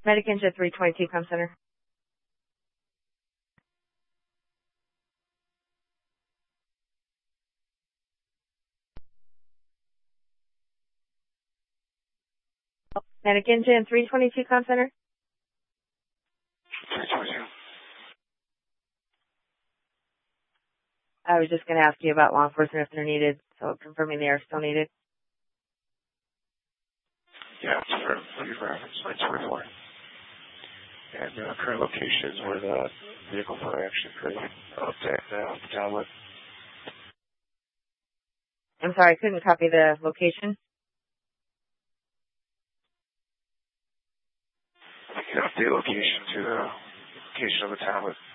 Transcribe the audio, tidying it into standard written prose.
Medic Engine 322, Com Center. Medic Engine 322, Com Center. 322. I was just going to ask you about law enforcement if they're needed, so confirming they are still needed. Yeah, it's for your reference, 924. And current locations where the vehicle for action created update the tablet. I'm sorry, I couldn't copy the location. You can update location to the location of the tablet.